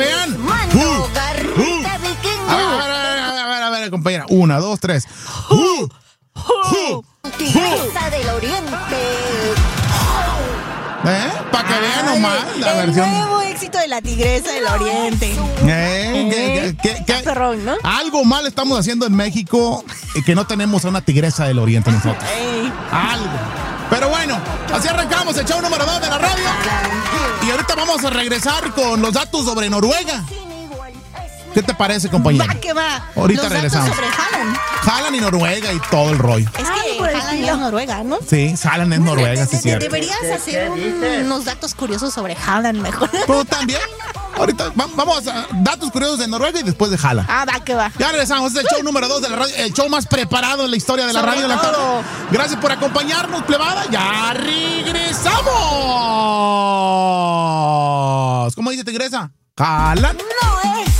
vean. A ver, compañera. 1, 2, 3. Tigresa del Oriente. Para que vean nomás la versión. El nuevo éxito de la Tigresa del Oriente. ¿Qué? Perrón, ¿no? Algo mal estamos haciendo en México que no tenemos a una Tigresa del Oriente nosotros. Algo. Pero bueno, así arrancamos el show número 2 de la radio. Y ahorita vamos a regresar con los datos sobre Noruega. ¿Qué te parece, compañero? Va que va. Ahorita los regresamos. Datos sobre Haaland. Haaland y Noruega y todo el rollo. Es que Haaland es Noruega, ¿no? Sí, Haaland es Noruega, sí, cierto. Deberías hacer unos datos curiosos sobre Haaland mejor. ¿Tú también? Ahorita vamos a datos curiosos de Noruega y después de Haaland. Va que va. Ya regresamos, es el show número 2 de la radio, el show más preparado en la historia de la radio. Gracias por acompañarnos, plebada. Ya regresamos. ¿Cómo dice Tigresa? Haaland. No es